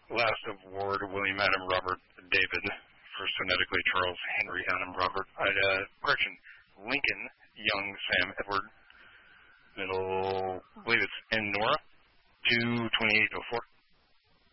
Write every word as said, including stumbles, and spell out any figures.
Last of Ward, William Adam Robert David. First phonetically, Charles Henry Adam Robert. Ida, correction, Lincoln Young Sam Edward. Middle, I believe it's N Nora. two twenty-eight oh four.